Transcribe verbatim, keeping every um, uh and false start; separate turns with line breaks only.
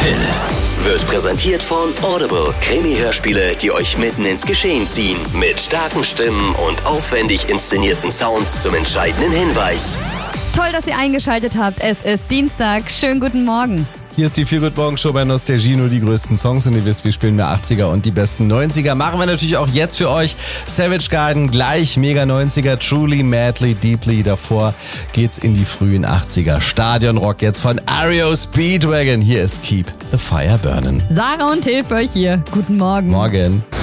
Till. Wird präsentiert von Audible. Krimi-Hörspiele, die euch mitten ins Geschehen ziehen. Mit starken Stimmen und aufwendig inszenierten Sounds zum entscheidenden Hinweis.
Toll, dass ihr eingeschaltet habt. Es ist Dienstag. Schönen guten Morgen.
Hier ist die Feel Good Morgen Show bei Nostalgie, nur die größten Songs und ihr wisst, wir spielen mehr achtziger und die besten neunziger. Machen wir natürlich auch jetzt für euch. Savage Garden, gleich mega neunziger, Truly, Madly, Deeply. Davor geht's in die frühen achtziger. Stadionrock jetzt von R E O Speedwagon. Hier ist Keep the Fire Burning.
Sarah und Till für euch hier. Guten Morgen.
Morgen.